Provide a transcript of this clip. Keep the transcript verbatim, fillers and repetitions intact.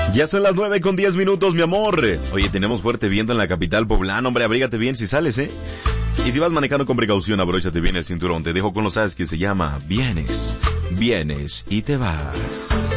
Ya son las nueve con diez minutos, mi amor. Oye, tenemos fuerte viento en la capital poblana. Hombre, abrígate bien si sales, ¿eh? Y si vas manejando con precaución, abróchate bien el cinturón. Te dejo con los as que se llama Vienes, vienes y te vas.